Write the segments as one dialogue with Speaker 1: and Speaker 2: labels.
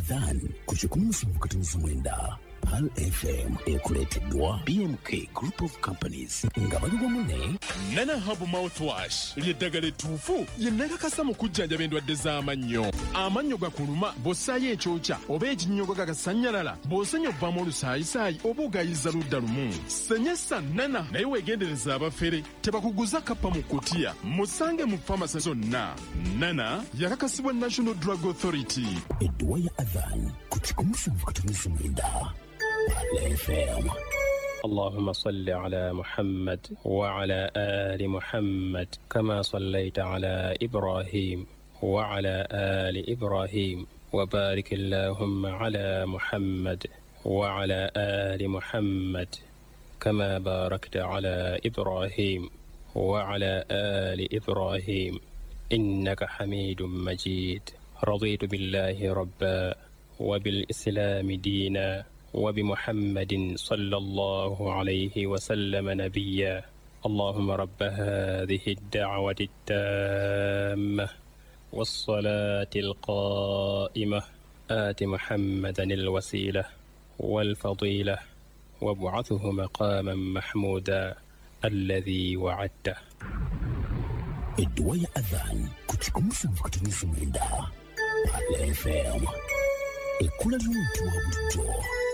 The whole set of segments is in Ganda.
Speaker 1: Adhan kuchikumu mkutunizi mwenda Pal FM ekuleteddwa BMK Group of Companies ngabalibwa mune
Speaker 2: Nana Hub Mouthwash ly'eddagala ettuufu lye nakakasa mu kujjanjaba endwadde z'amannyo. Amannyo gakuluma bw'ossaayo ekyokya oba ekinnyogo gagasanyalala bw'osenya obbamu olusaayisaayi oba ogayiza ludda lumu. Senyesa Nana naye weegendereza abafere tebakuguza kappa mu kutiya. Musange mu famasi zonna. Nana yakakasibwa National Drug Authority.
Speaker 1: Edduwa ya Adhan kuchikumu mkutunizi mwenda Pal FM.
Speaker 3: اللهم صل على محمد وعلى آل محمد كما صليت على إبراهيم وعلى آل إبراهيم وبارك اللهم على محمد وعلى آل محمد كما باركت على إبراهيم وعلى آل إبراهيم إنك حميد مجيد. رضيت بالله ربا وبالإسلام دينا وبمحمد صلى الله عليه وسلم نبيا. اللهم رب هذه الدعوة التامة والصلاة القائمة آت محمدا الوسيلة والفضيلة وابعثه مقاما محمودا الذي وعدته.
Speaker 1: Edduwa ya Adhan kuchikumu mkutunizi mwenda Pal FM ekula ly'omuntu wa bulijjo.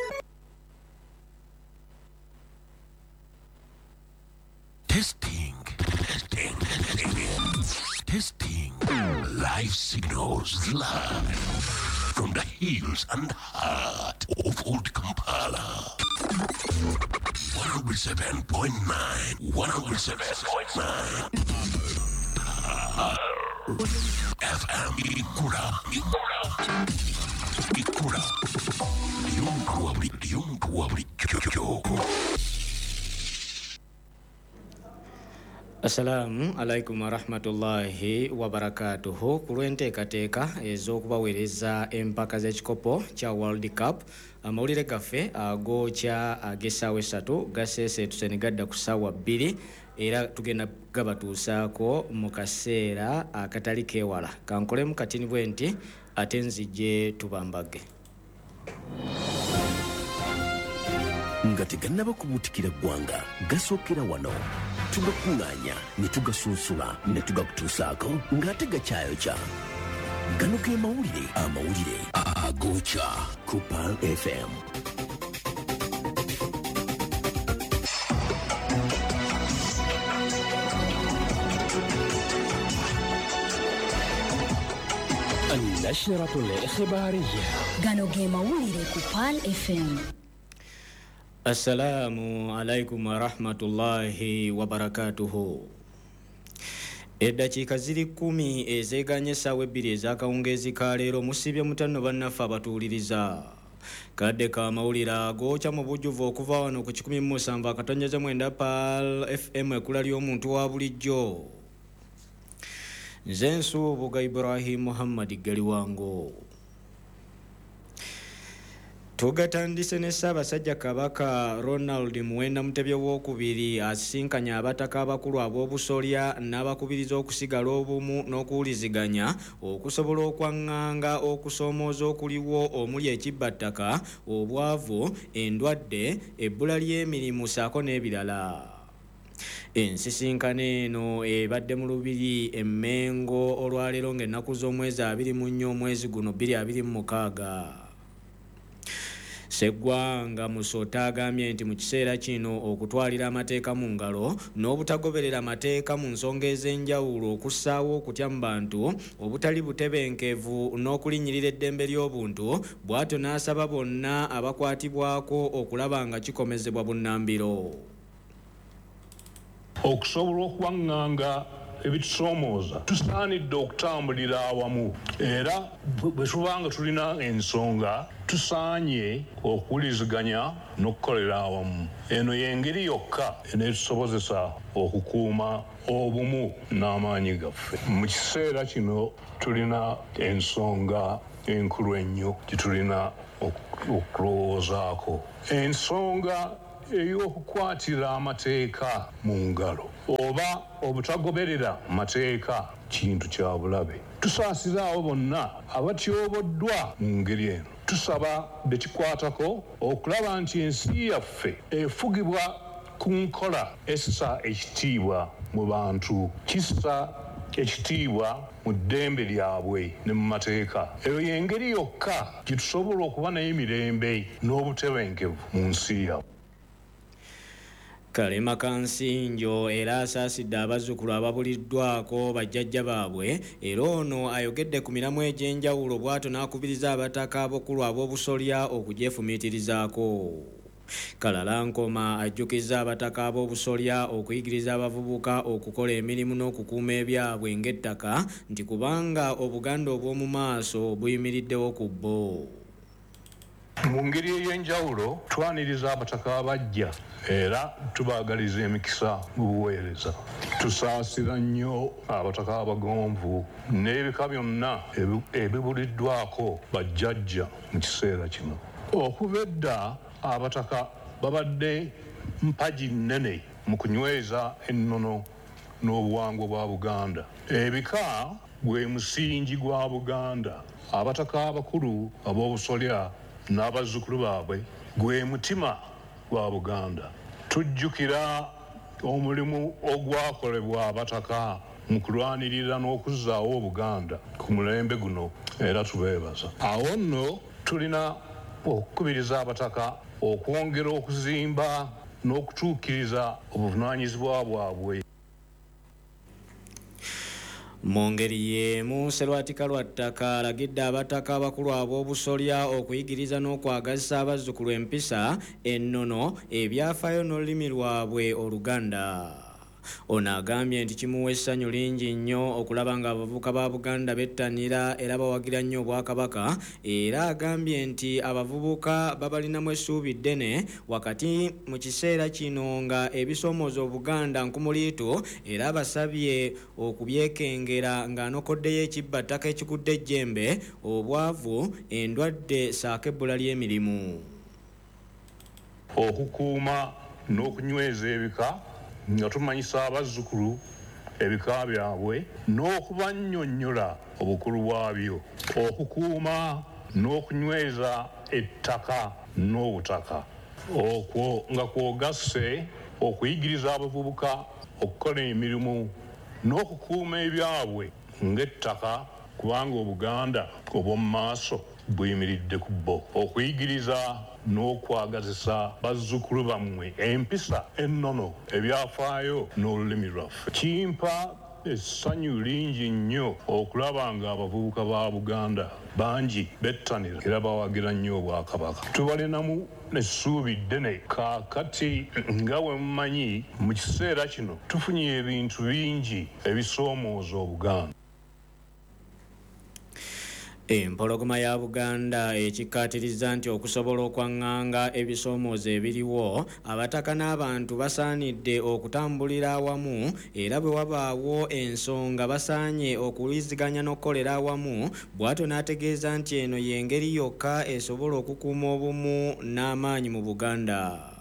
Speaker 1: Testing. Live signals live from the hills and heart of Old Kampala. 107.9. 107.9. FM Ikura.
Speaker 4: Assalamu alaikum warahmatullahi wabarakatuhu. Kulwenteekateeka ez'okubaweereza empaka z'ekikopo kya World Cup. Amawulire gaffe agokya ag'essaawa 3 gaseeseetuse ne gadda ku ssaawa 2 era tugenda gabatuusaako mu kaseera akatali keewala. Kankolemu katini bwe nti ate nzije tubambage.
Speaker 1: Nga tegannaba kubuutikira ggwanga gasookera wano tugakuŋŋaanya ne tugasunsula ne tugakutuusaako ng'ate gakyayokya. Gano ge amawulire agokya ku Pal FM. النشرة الإخبارية
Speaker 5: gano ge mawulire ku Pal FM.
Speaker 4: Assalamu alaikum warahmatullahi wabarakatuhu. Eddakiika ziri 10 ezeeganye essaawa 2 ez'akawungeezi ka leero musibye mutanno bannaffe abatuuliriza. Kadde ka mawulire agokya mu bujjuvu okuva wano ku 107.9 Pal FM ekula ly'omuntu wa bulijjo. Nze Nsuubuga Ibrahim Muhammad Galiwango. Tugatandise ne Ssaabasajja Kabaka Ronald Muwenda Mutebi owookubiri asisinkanya abataka abakulu ab'obusolya n'abakubiriza okusigala obumu n'okuwuliziganya okusobola okwaŋŋanga okusoomooza okuliwo omuli ekibbattaka, obwavu, endwadde, ebbula ly'emirimu ssaako n'ebirala. Ensisinkano eno ebadde mu Lubiri e Mmengo olwaleero ng'ennaku z'omwezi 24 omwezi guno 2026. Sseggwanga Musota agambye nti mu kiseera kino okutwalira amateeka mu ngalo n'obutagoberera amateeka mu nsonga ez'enjawulo okussaawo okutya mu bantu obutali butebenkevu n'okulinnyirira eddembe ly'obuntu, bw'atyo n'asaba bonna abakwatibwako okulaba nga kikomezebwa bunnambiro.
Speaker 6: Okusobola okuwaŋŋanga ebitusoomooza tusaanidde okutambulira awamu era bwe tubanga tulina ensonga tusaanye okuwuliziganya n'okukolera awamu. Eno y'engeri yokka eneetusobozesa okukuuma obumu n'amaanyi gaffe. Mu kiseera kino tulina ensonga enkulu ennyo gye tulina okulowoozaako. Ensonga ey'okukwatira amateeka mu ngalo oba obutagoberera mateeka kintu kya bulabe. Tusaasiraawo bonna abatyoboddwa mu ngeri eno. tusaba bekikwatako okulaba nti ensi yaffe efugibwa ku nkola essa ekitiibwa mu bantu, kissa ekitiibwa mu ddembe lyabwe ne mu mateeka. Eyo y'engeri yokka gye tusobola okuba n'emirembe n'obutebenkevu mu nsi yaffe.
Speaker 4: Kalema Kansinjo era asaasidde abazzukulu ababuliddwako bajjajja baabwe, era ono ayogedde ku miramu egy'enjawulo bw'atyo n'akubiriza abataka ab'okulu ab'obusolya okugyefumiitirizaako. Kalala Nkoma ajjukiza abataka ab'obusolya okuyigiriza abavubuka okukola emirimu n'okukuuma ebyabwe ng'ettaka nti kubanga Obuganda obw'omu maaso buyimiriddewo ku bbo.
Speaker 6: Mu ngeri ey'enjawulo twaniriza abataka abajja era tubaagaliza emikisa mu buweereza. Tusaasira nnyo abataka abagonvu n'ebika byonna ebibuliddwako bajjajja mu kiseera kino. Okuva edda abataka babadde mpagi nnene mu kunyweza ennono n'obuwangwa bwa Buganda. Ebika gwe musingi gwa Buganda. Abataka abakulu ab'obusolya n'abazzukulu baabwe gwe mutima gwa Buganda. Tujjukira omulimu ogwakolebwa abataka mu kulwanirira n'okuzzaawo Obuganda ku mulembe guno era tubeebaza. Awo nno tulina okukubiriza abataka okwongera okuzimba n'okutuukiriza obuvunaanyizibwa bwabwe.
Speaker 4: Mu ngeri y'emu Sserwatika Lwattaka alagidde abataka abakulu ab'obusolya okuyigiriza n'okwagazisa abazzukulu empisa ennono, ebyafaayo n'olulimi lwabwe Oluganda. Ono agambye nti kimuwa essanyu lingi nnyo okulaba ng'abavubuka ba Buganda bettanira era bawagira nnyo Obwakabaka, era agambye nti abavubuka babalinamu essuubi ddene wakati mu kiseera kino nga ebisoomooza Obuganda nkumuliitu, era abasabye okubyekengera ng'anokoddeyo ekibbattaka ekigudde ejjembe, obwavu, endwadde saako ebbula ly'emirimu.
Speaker 6: Okukuuma n'okunyweza ebika nga tumanyisa abazzukulu ebika byabwe n'okubannyonnyola obukulu bwabyo. Okukuuma n'okunyweza ettaka n'obutaka. Okwo nga kwogasse okuyigiriza abavubuka okukola emirimu n'okukuuma ebyabwe ng'ettaka, kubanga Obuganda obw'omu maaso buyimiridde ku bbo. Okuyigiriza n'okwagazisa bazzukulu bammwe empisa ennono, ebyafaayo n'olulimi lwaffe. Kimpa essanyu lingi nnyo okulaba ng'abavubuka ba Buganda bangi bettanira era bawagira nnyo Obwakabaka. Tubalinamu n'essuubi ddene. Kaakati nga bwe mumanyi mu kiseera kino tufunye ebintu bingi ebisoomooza Obuganda.
Speaker 4: Empologoma ya Buganda ekikkaatiriza nti okusobola okwaŋŋanga ebisoomoozo ebiriwo, abataka n'abantu basaanidde okutambulira awamu, era bwe wabaawo ensonga basaanye okuliziganya n'okkolera awamu. Bw'atyo n'ategeeza nti eno y'engeri yokka esobola okukuuma obumu n'amaanyi mu Buganda.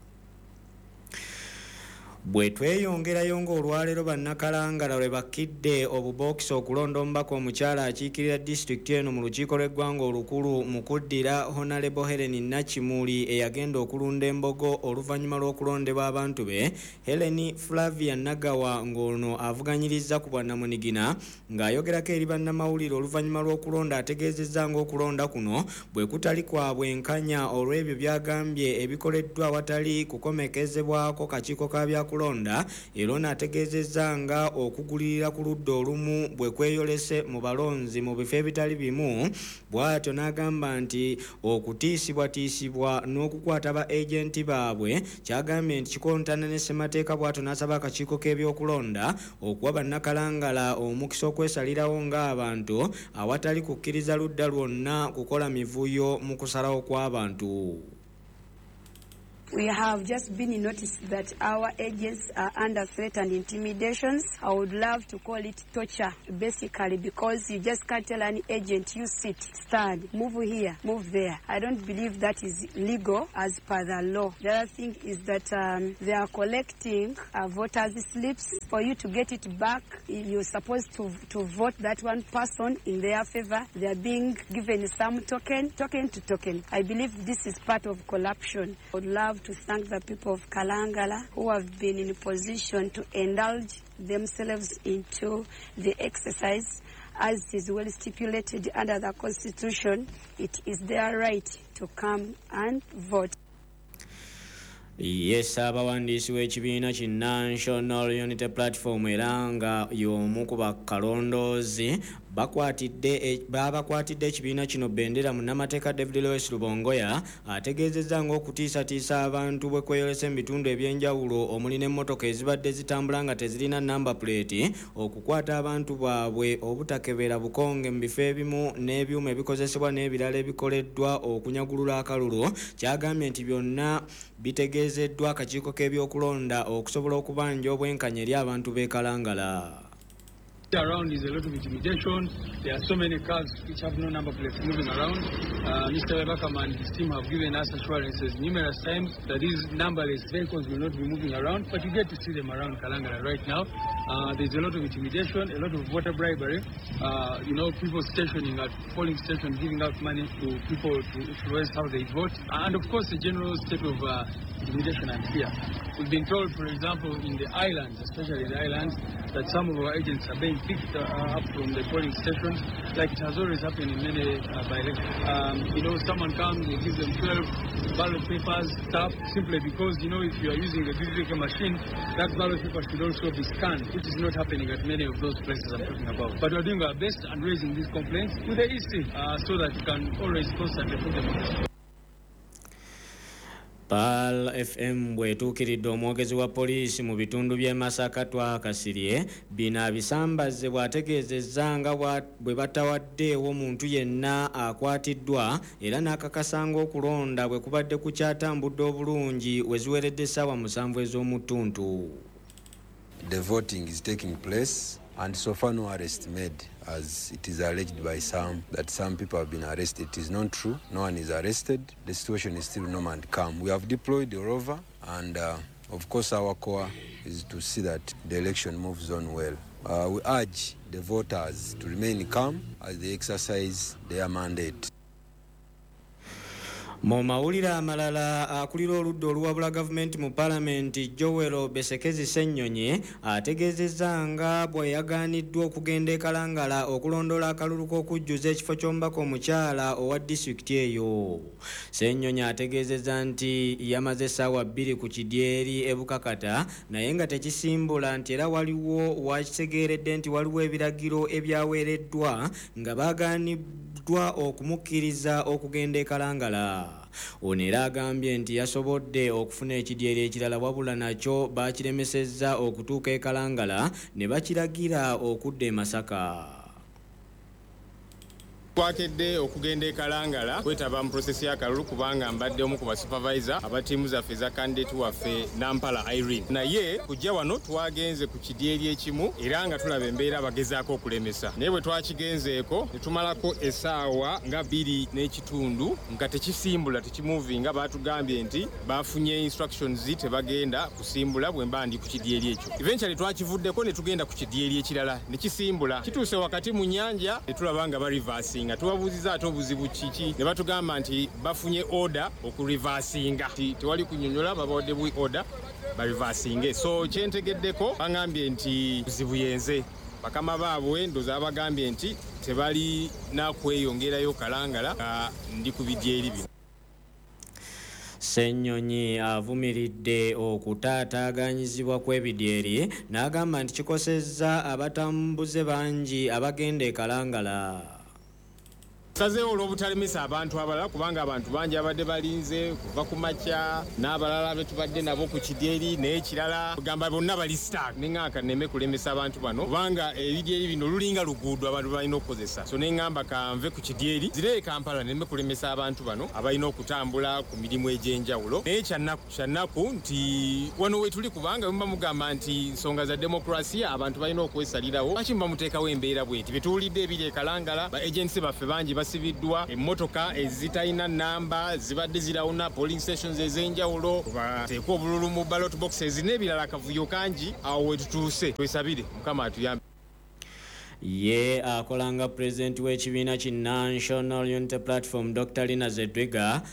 Speaker 4: Bwe tweyongerayo ng'olwaleero bannakalangala lwe bakkidde obubookisi okulonda omubaka omukyala akiikirira disitulikiti eno mu lukiiko lw'eggwanga olukulu mu kuddira Honorable Helen Nakimuli eyagenda okulunda embogo oluvannyuma lw'okulondebwa abantu be. Helen Flavia Nagawa ng'ono avuganyiriza ku bwannamunigina ng'ayogerako eri bannamawulire oluvannyuma lw'okulonda, ategeezezza ng'okulonda kuno bwe kutali kwa bwenkanya olw'ebyo byagambye ebikoleddwa awatali kukomekezebwako kakiiko ka kulonda. Era n'ategeezezza nga okugulirira ku ludda olumu bwe kweyolese mu balonzi mu bifo ebitali bimu. Bw'atyo n'agamba nti okutiisibwatiisibwa n'okukwata ba ejenti baabwe kyagambye nti kikontana ne ssemateeka. Bw'atyo n'asaba akakiiko k'ebyokulonda okuwa bannakalangala omukisa okwesalirawo ng'abantu awatali kukkiriza ludda lwonna kukola mivuyo mu kusalawo kw'abantu.
Speaker 7: We have just been noticed that our agents are under threat and intimidations. I would love to call it torture, basically, because you just can't tell any agent, you sit, stand, move here, move there. I don't believe that is legal as per the law. The other thing is that they are collecting voters' slips For you to get it back, you're supposed to vote that one person in their favor. They are being given some token to token. I believe this is part of corruption. I would love to thank the people of Kalangala who have been in a position to indulge themselves into the exercise. As is well stipulated under the Constitution, it is their right to come and vote.
Speaker 4: Yes, abawandiisi w'ekibiina ki National Unity Platform era nga y'omu ku bakalondoozi babakwatidde ekibiina kino bendera munnamateeka David Lewis Lubongoya ategeezezza ng'okutiisatiisa abantu bwe kweyolesa mu bitundu eby'enjawulo omuli n'emmotoka ezibadde zitambula nga tezirina number plate okukwata abantu baabwe obutakebera bukonge mu bifo ebimu n'ebyuma ebikozesebwa n'ebirala ebikoleddwa okunyagulula akalulu. Kyagambye nti byonna bitegeezeddwa akakiiko k'ebyokulonda okusobola okubanja obwenkanya eri abantu b'e Kalangala.
Speaker 8: Around is a lot of intimidation. There are so many cars which have no number plates moving around. Mr. Webakam and his team have given us assurances numerous times that these numberless vehicles will not be moving around, but you get to see them around Kalangala right now. There's a lot of intimidation, a lot of voter bribery. People stationing at polling stations, giving out money to people to influence how they vote, and of course the general state of intimidation and fear. We've been told, for example, in the islands, especially the islands, that some of our agents are being picked up from the polling stations, like it has always happened in many by-elections. Someone comes, they give them 12 ballot papers, stuff, simply because, if you are using the DDK machine, that ballot paper should also be scanned, which is not happening at many of those places I'm talking about. But we're doing our best and raising these complaints with the EC so that we can always constantly put them on.
Speaker 4: PAL FM bwetuukiridde omwogezi wa poliisi mu bitundu by'e Masaka Twakasirye bino abisambaze bw'ategeezezza nga bwe batawaddeewo omuntu yenna akwatiddwa era n'akakasanga okulonda bwe kubadde kukyatambudde obulungi we ziweredde essaawa 7 ez'omu ttuntu.
Speaker 9: The voting is taking place and so far no arrest made, as it is alleged by some that some people have been arrested. It is not true. No one is arrested. The situation is still normal and calm. We have deployed the rover and of course our core is to see that the election moves on well. We urge the voters to remain calm as they exercise their mandate.
Speaker 4: Mu mawulire amalala akulira oludda oluwabula gavumenti mu palamenti Joel Besekezi Ssennyonyi ategeezezza nga bwe yagaaniddwa okugenda e Kalangala okulondoola akalulu k'okujjuza ekifo ky'omubaka omukyala owa disitulikiti eyo. Ssennyonyi ategeezezza nti yamaze essaawa 2 ku kidyeri e Bukakata naye nga tekisimbula nti era waliwo wakitegeeredde nti waliwo ebiragiro ebyaweereddwa nga baagaaniddwa okumukkiriza okugenda e Kalangala. Ono era agambye nti yasobodde okufuna ekidyeri ekirala wabula nakyo baakiremesezza okutuuka e Kalangala ne bakiragira okudda e Masaka.
Speaker 10: Twakedde okugenda e Kalangala kwetaba mu process y'akalulu kubanga mbadde omu ku ba supervisor abatiimu zaffe za candidate waffe Nampala Irene. Naye kujja wano twagenze ku kidyeri ekimu era nga tulaba embeera bagezaako okulemesa. Naye bwe twakigenzeeko ne tumalako essaawa nga 2 n'ekitundu nga tekisimbula tekimuvinga baatugambye nti bafunye instructions tebagenda kusimbula bwe mba ndi ku kidyeri ekyo. Eventually twakivuddeko ne tugenda ku kidyeri ekirala ne kisimbula. Kituuse wakati mu nnyanja ne tulaba nga reversing. Nga tubabuuziza ate obuzibu kiki ne batugamba nti bafunye order okureversinga tewali kunyonyola babawadde bwi order bareversinge. So kyentegeddeko bagambye nti buzibu yenze bakama baabwe ndoza abagambye nti tebali nakweyongerayo Kalangala ndi ku bidyeri bino.
Speaker 4: Ssennyonyi avumiridde okutaataaganyizibwa kw'ebidyeri n'agamba nti kikosezza abatambuze bangi abagenda e Kalangala.
Speaker 10: Sazeewo olw'obutalemesa abantu abalala kubanga abantu bangi abadde balinze kuva ku makya n'abalala betubadde nabo ku kidyeri n'ekirala kugamba bonna balisita neŋŋaaka nneme kulemesa abantu bano kubanga ebidyeri bino lulinga luguudo abantu balina okukozesa. So neŋŋamba kanve ku kidyeri ziree Kampala nneme kulemesa abantu bano abalina okutambula ku mirimu egy'enjawulo. Naye kyannaku nti wano wetuli kubanga mba mugamba nti nsonga za demokrasiya abantu balina okwesalirawo lwaki mba muteekawo embeera bweti. Betuwulidde ebiri e Kalangala ba agency baffe bangi basibiddwa, emmotoka ezitalina namba zibadde zirawuna polling stations ez'enjawulo, bateekwa obululu mu ballot boxes n'ebirala akavuyo kangi. Awo we tutuuse twesabire Mukama atuyambe.
Speaker 4: Ye akolanga president w'ekibiina ki National Unity Platform Dr. Lina Zedwiga